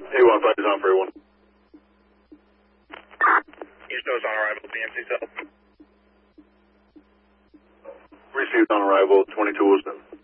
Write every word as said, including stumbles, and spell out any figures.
A one five is on for A one. East Coast on arrival, B M C cell. Received on arrival, twenty-two Wilson.